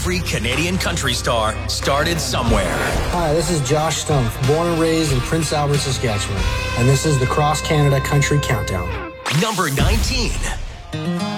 Every Canadian country star started somewhere. Hi, this is Josh Stumpf, born and raised in Prince Albert, Saskatchewan. And this is the Cross Canada Country Countdown. Number 19.